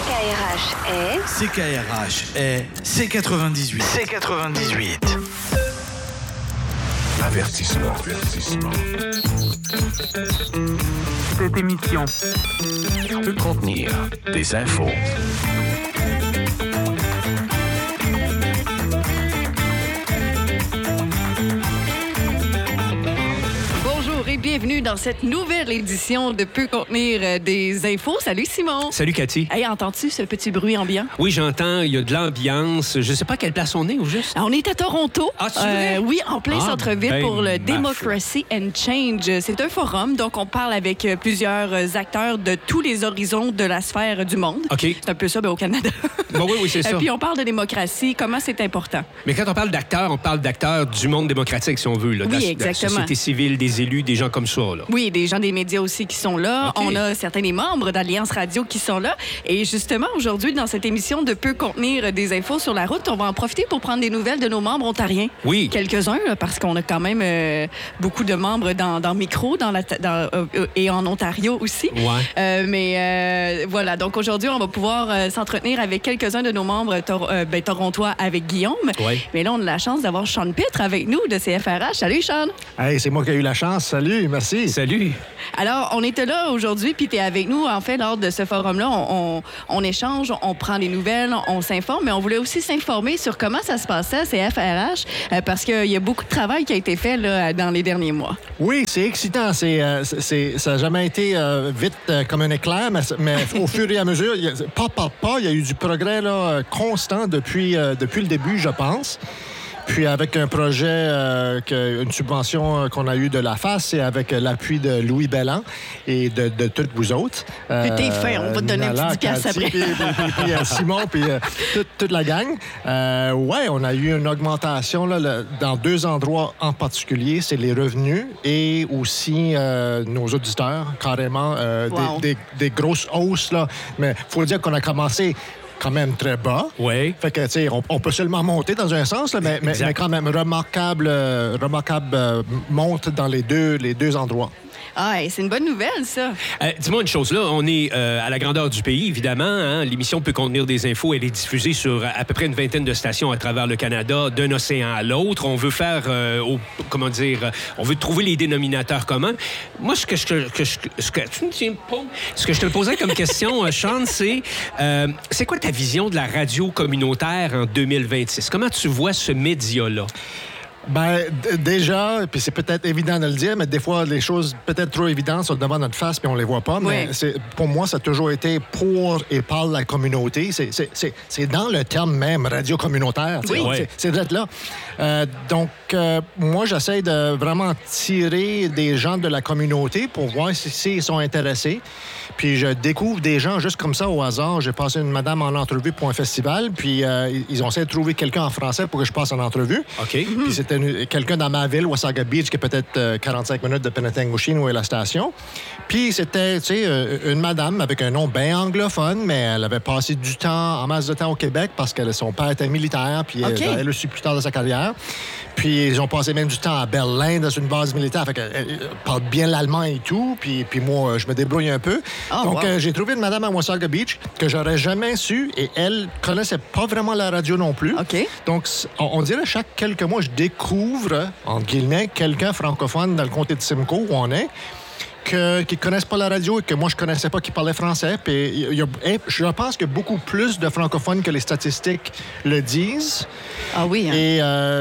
CKRH est C98. C98. Avertissement. Cette émission peut contenir des infos. Bonjour et bienvenue dans cette nouvelle édition de Peut contenir des infos. Salut Simon. Salut Cathy. Hey, entends-tu ce petit bruit ambiant? Oui, j'entends, il y a de l'ambiance. Je sais pas à quelle place on est, au juste. On est à Toronto. Ah, c'est vrai? Oui, en plein centre-ville ben, pour le ma Democracy and Change. C'est un forum, donc on parle avec plusieurs acteurs de tous les horizons de la sphère du monde. OK. C'est un peu ça, au Canada. Bon, oui, c'est ça. Puis on parle de démocratie, comment c'est important. Mais quand on parle d'acteurs du monde démocratique, si on veut. Là, Oui, de la exactement. société civile, des élus, des gens comme ça. Là. Oui, des gens des médias aussi qui sont là. OK. On a certains des membres d'Alliance Radio qui sont là. Et justement, aujourd'hui, dans cette émission de Peut contenir des infos sur la route, on va en profiter pour prendre des nouvelles de nos membres ontariens. Oui. Quelques-uns, là, parce qu'on a quand même beaucoup de membres dans Micro et en Ontario aussi. Ouais. Mais voilà, donc aujourd'hui, on va pouvoir s'entretenir avec quelques-uns de nos membres torontois avec Guillaume. Ouais. Mais là, on a la chance d'avoir Sean Pitre avec nous de CFRH. Salut, Sean. Hey, c'est moi qui ai eu la chance. Salut, merci. Salut. Alors, on était là aujourd'hui, puis tu es avec nous, en fait, lors de ce forum-là. On échange, on prend des nouvelles, on s'informe, mais on voulait aussi s'informer sur comment ça se passait à CFRH, parce qu'il y a beaucoup de travail qui a été fait là, dans les derniers mois. Oui, c'est excitant. Ça n'a jamais été vite comme un éclair, mais au fur et à mesure, il y a eu du progrès là, constant depuis le début, je pense. Puis avec un projet, une subvention qu'on a eue de la FAS et avec l'appui de Louis Belland et de toutes vous autres. T'es fin, on va te donner un petit 10$ après. Puis Simon, puis toute la gang. Ouais, on a eu une augmentation là, dans deux endroits en particulier. C'est les revenus et aussi nos auditeurs, carrément. Wow. Des grosses hausses, là. Mais il faut dire qu'on a commencé quand même très bas. Oui. Fait que, tu sais, on peut seulement monter dans un sens, là, mais quand même remarquable monte dans les deux endroits. Ah, c'est une bonne nouvelle, ça. Dis-moi une chose, là, on est à la grandeur du pays, évidemment. Hein? L'émission peut contenir des infos. Elle est diffusée sur à peu près une vingtaine de stations à travers le Canada, d'un océan à l'autre. On veut faire, on veut trouver les dénominateurs communs. Moi, ce que je te posais comme question, Sean, c'est quoi ta vision de la radio communautaire en 2026? Comment tu vois ce média-là? Ben déjà, puis c'est peut-être évident de le dire, mais des fois, les choses peut-être trop évidentes sont devant notre face puis on les voit pas. Mais pour moi, ça a toujours été pour et par la communauté. C'est dans le terme même, radio communautaire. Oui. C'est d'être là. Donc, moi, j'essaie de vraiment tirer des gens de la communauté pour voir s'ils sont intéressés. Puis je découvre des gens juste comme ça au hasard. J'ai passé une madame en entrevue pour un festival, puis ils ont essayé de trouver quelqu'un en français pour que je passe en entrevue. OK. Puis c'était quelqu'un dans ma ville, Wasaga Beach, qui est peut-être 45 minutes de Penetanguishene, où est la station. Puis c'était, tu sais, une madame avec un nom bien anglophone, mais elle avait passé du temps, en masse de temps au Québec parce que son père était militaire, puis elle le suit plus tard de sa carrière. Puis ils ont passé même du temps à Berlin, dans une base militaire. Fait qu'elle parle bien l'allemand et tout. Puis moi, je me débrouille un peu. Oh, donc, wow. j'ai trouvé une madame à Wasaga Beach que j'aurais jamais su. Et elle connaissait pas vraiment la radio non plus. OK. Donc, on dirait chaque quelques mois, je découvre, entre guillemets, quelqu'un francophone dans le comté de Simcoe, où on est, qui ne connaissent pas la radio et que moi, je ne connaissais pas qui parlait français. Puis je pense qu'il y a beaucoup plus de francophones que les statistiques le disent. Ah oui, hein? Et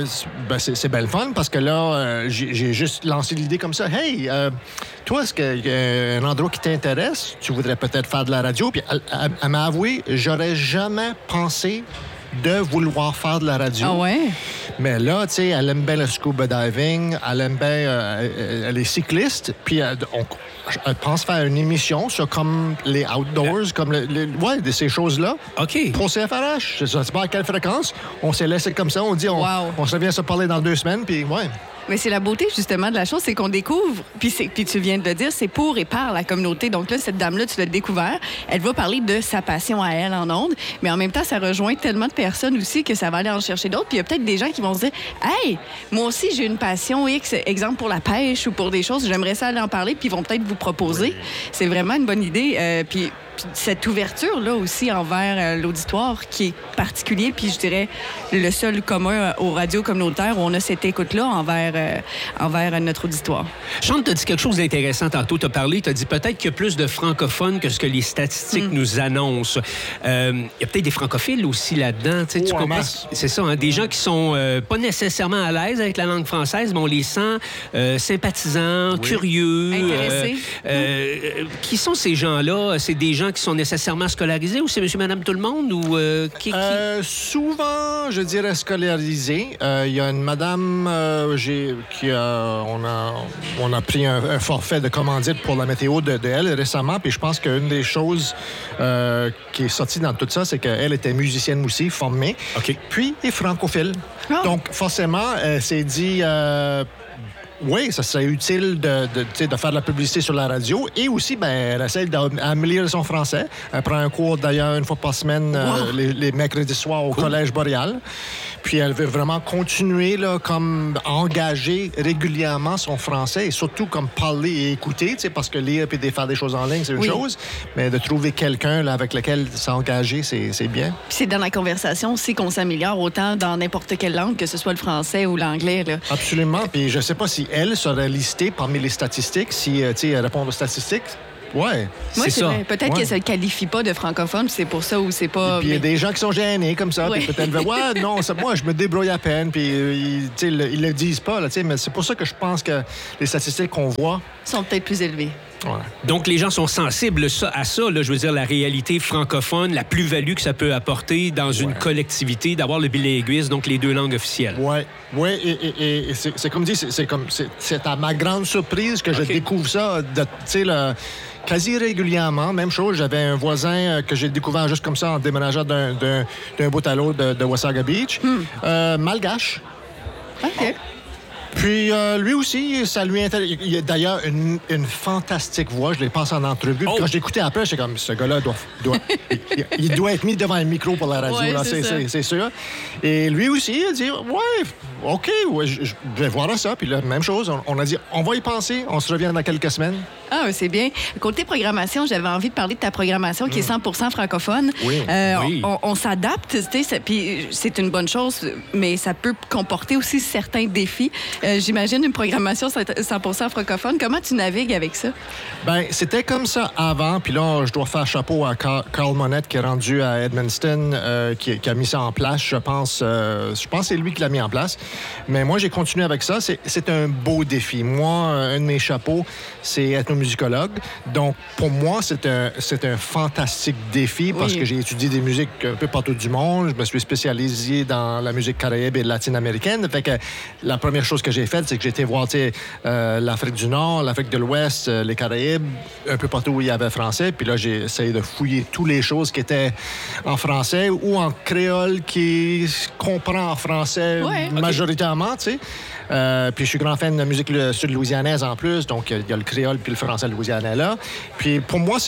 c'est belle fun parce que là, j'ai juste lancé l'idée comme ça. Hey, toi, est-ce qu'il y a un endroit qui t'intéresse? Tu voudrais peut-être faire de la radio? Puis elle m'a avoué, j'aurais jamais pensé de vouloir faire de la radio. Ah ouais? Mais là, tu sais, elle aime bien le scuba diving, elle aime bien... elle est cycliste, puis elle pense faire une émission sur comme les outdoors, comme de ces choses-là. OK. Pour CFRH. Je ne sais pas à quelle fréquence. On s'est laissé comme ça. On dit, on se revient se parler dans 2 semaines, puis ouais. Mais c'est la beauté, justement, de la chose, c'est qu'on découvre, puis tu viens de le dire, c'est pour et par la communauté. Donc là, cette dame-là, tu l'as découvert, elle va parler de sa passion à elle en ondes, mais en même temps, ça rejoint tellement de personnes aussi que ça va aller en chercher d'autres. Puis il y a peut-être des gens qui vont se dire, hey, moi aussi, j'ai une passion X, exemple pour la pêche ou pour des choses, j'aimerais ça aller en parler, puis ils vont peut-être vous proposer. C'est vraiment une bonne idée. Puis cette ouverture-là aussi envers l'auditoire qui est particulier, puis je dirais le seul commun aux radios communautaires où on a cette écoute-là envers notre auditoire. Chante, tu as dit quelque chose d'intéressant tantôt. Tu as parlé, tu as dit peut-être qu'il y a plus de francophones que ce que les statistiques nous annoncent. Il y a peut-être des francophiles aussi là-dedans. Tu comprends? C'est ça, hein? Des gens qui sont pas nécessairement à l'aise avec la langue française, mais on les sent sympathisants, curieux. Intéressés. Qui sont ces gens-là? C'est des gens qui sont nécessairement scolarisés ou c'est monsieur, madame, tout le monde? Ou, qui... Souvent, je dirais scolarisés. Il y a une madame, on a pris un forfait de commandite pour la météo de elle récemment, puis je pense qu'une des choses qui est sortie dans tout ça, c'est qu'elle était musicienne aussi, formée, puis est francophile. Oh. Donc, forcément, elle s'est dit... oui, ça serait utile de faire de la publicité sur la radio. Et aussi, elle essaie d'améliorer son français. Elle prend un cours, d'ailleurs, une fois par semaine, les mercredis soirs au Collège Boréal. Puis elle veut vraiment continuer comme engager régulièrement son français et surtout comme parler et écouter, parce que lire et faire des choses en ligne, c'est une chose. Mais de trouver quelqu'un avec lequel s'engager, c'est bien. Puis c'est dans la conversation aussi qu'on s'améliore autant dans n'importe quelle langue, que ce soit le français ou l'anglais. Là. Absolument. Puis je sais pas si elle serait listée parmi les statistiques, si elle répond aux statistiques. Ouais, c'est ça. Vrai. Peut-être qu'elle ne se qualifie pas de francophone, c'est pour ça ou c'est pas... Puis il y a des gens qui sont gênés comme ça, puis peut-être non, moi, je me débrouille à peine, puis ils le disent pas, là, mais c'est pour ça que je pense que les statistiques qu'on voit... sont peut-être plus élevées. Ouais. Donc, les gens sont sensibles à ça, là, je veux dire, la réalité francophone, la plus-value que ça peut apporter dans une collectivité, d'avoir le bilinguisme, donc les deux langues officielles. Oui, et c'est comme dit, c'est à ma grande surprise que je découvre ça, quasi régulièrement. Même chose, j'avais un voisin que j'ai découvert juste comme ça en déménageant d'un bout à l'autre de Wasaga Beach, malgache. OK. Puis lui aussi, ça lui intéresse. Il a d'ailleurs une fantastique voix. Je l'ai passé en entrevue. Puis quand je l'écoutais après, j'étais comme, ce gars-là il doit être mis devant un micro pour la radio. Là, c'est sûr. Et lui aussi, il a dit, OK, je vais voir ça. Puis là, même chose. On a dit, on va y penser. On se revient dans quelques semaines. Ah, c'est bien. Côté programmation, j'avais envie de parler de ta programmation qui est 100% francophone. Oui. On s'adapte, puis c'est une bonne chose, mais ça peut comporter aussi certains défis. J'imagine une programmation 100% francophone. Comment tu navigues avec ça? C'était comme ça avant. Puis là, je dois faire chapeau à Carl Monette qui est rendu à Edmundston, qui a mis ça en place, je pense. Je pense que c'est lui qui l'a mis en place. Mais moi, j'ai continué avec ça. C'est un beau défi. Moi, un de mes chapeaux, c'est ethnomusicologue. Donc, pour moi, c'est un fantastique défi parce que j'ai étudié des musiques un peu partout du monde. Je me suis spécialisé dans la musique caraïbe et latine-américaine. Fait que la première chose que j'ai faite, c'est que j'ai été voir l'Afrique du Nord, l'Afrique de l'Ouest, les Caraïbes, un peu partout où il y avait français. Puis là, j'ai essayé de fouiller toutes les choses qui étaient en français ou en créole qui comprend en français majoritairement, tu sais. Puis je suis grand fan de musique sud-louisianaise en plus, donc il y a le créole puis le français louisianais là. Puis pour moi,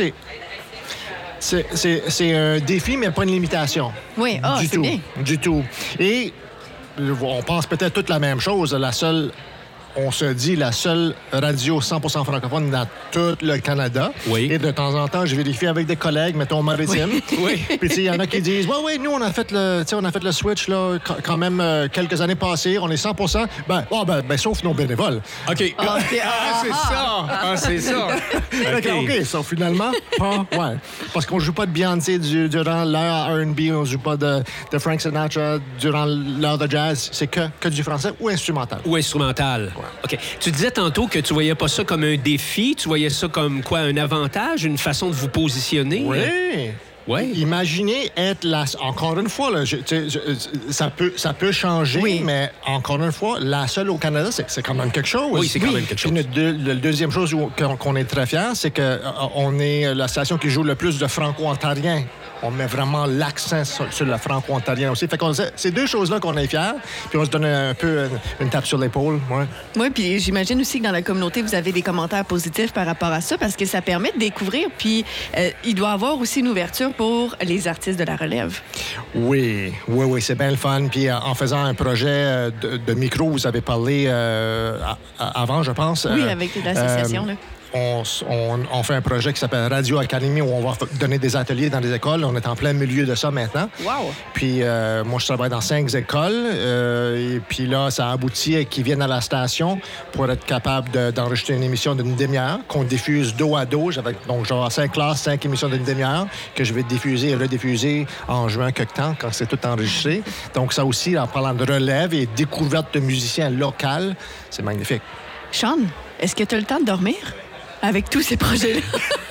c'est un défi, mais pas une limitation. Oui, c'est bien. Du tout. Et on pense peut-être toute la même chose. On se dit la seule radio 100% francophone dans tout le Canada. Oui. Et de temps en temps, je vérifie avec des collègues, mettons maritimes. Oui. Puis il y en a qui disent, nous on a fait le switch là quand même quelques années passées. On est 100%. Sauf nos bénévoles. OK. C'est ça. C'est ça. OK. So, finalement, parce qu'on joue pas de Beyoncé durant l'heure R&B, on joue pas de Frank Sinatra durant l'heure de jazz. C'est que du français ou instrumental. OK. Tu disais tantôt que tu voyais pas ça comme un défi, tu voyais ça comme quoi, un avantage, une façon de vous positionner? Oui. Imaginez être encore une fois, là, ça peut changer, mais encore une fois, la seule au Canada, c'est quand même quelque chose. Oui, c'est quand même quelque chose. La deuxième chose qu'on est très fiers, c'est qu'on est la station qui joue le plus de franco-ontariens. On met vraiment l'accent sur le franco-ontarien aussi. Fait qu'on c'est deux choses-là qu'on est fiers, puis on se donne un peu une tape sur l'épaule. Oui, puis j'imagine aussi que dans la communauté, vous avez des commentaires positifs par rapport à ça, parce que ça permet de découvrir, puis il doit y avoir aussi une ouverture pour les artistes de la relève. Oui, c'est bien le fun. Puis en faisant un projet de micro, vous avez parlé avant, je pense. Oui, avec l'association, là. on fait un projet qui s'appelle Radio Academy où on va donner des ateliers dans les écoles. On est en plein milieu de ça maintenant. Wow! Puis moi, je travaille dans 5 écoles. Et puis là, ça aboutit à qu'ils viennent à la station pour être capable d'enregistrer une émission d'une demi-heure qu'on diffuse dos à dos. Donc, genre 5 classes, 5 émissions d'une demi-heure que je vais diffuser et rediffuser en juin quelque temps quand c'est tout enregistré. Donc, ça aussi, en parlant de relève et découverte de musiciens locaux, c'est magnifique. Sean, est-ce que tu as le temps de dormir avec tous ces projets-là?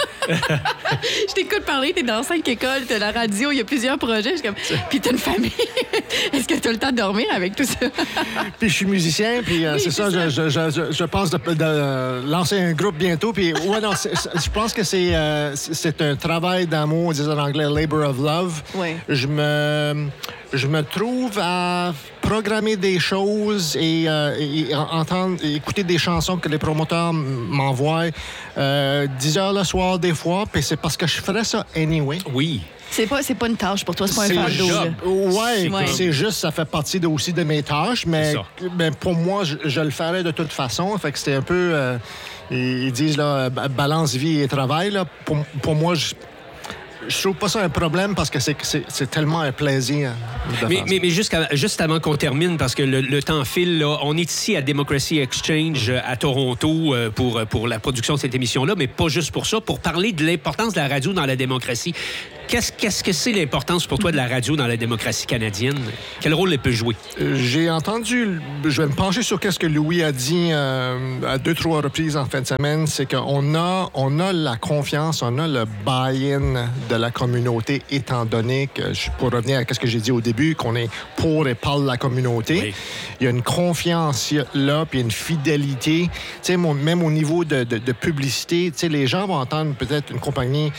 Je t'écoute parler, t'es dans 5 écoles, t'as la radio, il y a plusieurs projets. Puis t'as une famille. Est-ce que t'as le temps de dormir avec tout ça? Puis je suis musicien, puis Oui, c'est ça. Je pense de lancer un groupe bientôt. Puis ouais, non, je pense que c'est un travail d'amour, on disait en anglais, labor of love. Oui. Je me trouve à programmer des choses et écouter des chansons que les promoteurs m'envoient 10 heures le soir des fois, puis c'est parce que je ferais ça anyway. Oui. C'est pas une tâche pour toi, c'est pas un fardeau. job. Ouais, Ouais. c'est juste, ça fait partie aussi de mes tâches, mais pour moi, je le ferais de toute façon. Fait que c'était un peu, ils disent là, balance vie et travail. Là. Pour moi, je trouve pas ça un problème parce que c'est tellement un plaisir. Mais juste avant qu'on termine, parce que le temps file, là, on est ici à Democracy Exchange à Toronto pour la production de cette émission-là, mais pas juste pour ça, pour parler de l'importance de la radio dans la démocratie. Qu'est-ce que c'est l'importance pour toi de la radio dans la démocratie canadienne? Quel rôle elle peut jouer? J'ai entendu, je vais me pencher sur ce que Louis a dit à 2-3 reprises en fin de semaine, c'est qu'on a la confiance, on a le buy-in de la communauté, étant donné que, pour revenir à ce que j'ai dit au début, qu'on est pour et par la communauté. Oui. Il y a une confiance là, puis une fidélité. Tu sais, même au niveau de publicité, tu sais, les gens vont entendre peut-être une compagnie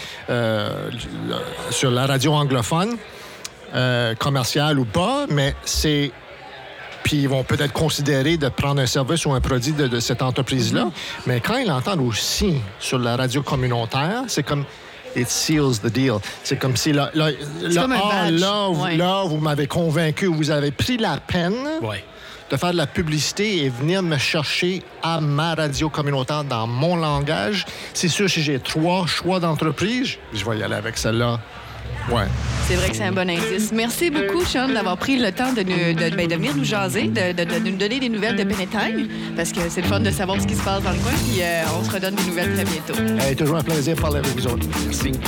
sur la radio anglophone, commerciale ou pas, mais c'est... Puis ils vont peut-être considérer de prendre un service ou un produit de cette entreprise-là. Mais quand ils l'entendent aussi sur la radio communautaire, c'est comme... It seals the deal. C'est comme si là, comme un badge. là, vous m'avez convaincu, vous avez pris la peine de faire de la publicité et venir me chercher à ma radio communautaire dans mon langage. C'est sûr, si j'ai 3 choix d'entreprise, je vais y aller avec celle-là. Ouais. C'est vrai que c'est un bon indice. Merci beaucoup, Sean, d'avoir pris le temps de venir nous jaser, de nous donner des nouvelles de Penetang, parce que c'est le fun de savoir ce qui se passe dans le coin, puis on se redonne des nouvelles très bientôt. Toujours un plaisir de parler avec vous autres. Merci.